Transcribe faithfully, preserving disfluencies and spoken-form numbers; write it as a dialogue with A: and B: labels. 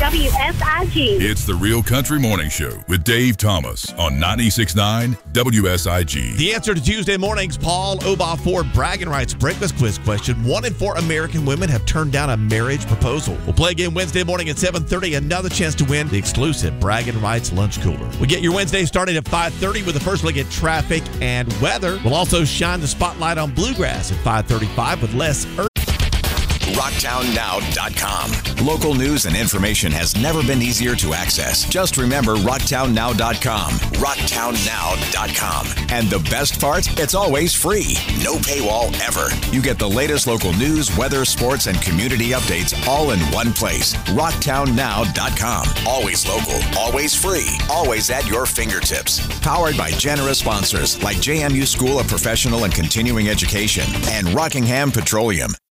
A: W S I G.
B: It's the Real Country Morning Show with Dave Thomas on ninety-six point nine W S I G.
C: The answer to Tuesday morning's Paul Obah Ford Bragging Rights Breakfast Quiz question. One in four American women have turned down a marriage proposal. We'll play again Wednesday morning at seven thirty. Another chance to win the exclusive Bragging Rights Lunch Cooler. We get your Wednesday starting at five thirty with the first look at traffic and weather. We'll also shine the spotlight on bluegrass at five thirty-five with Les Ur-
D: rocktown now dot com. Local news and information has never been easier to access. Just remember rocktown now dot com. rocktown now dot com. And the best part? It's always free. No paywall ever. You get the latest local news, weather, sports, and community updates all in one place. rocktown now dot com. Always local, always free, always at your fingertips. Powered by generous sponsors like J M U School of Professional and Continuing Education and Rockingham Petroleum.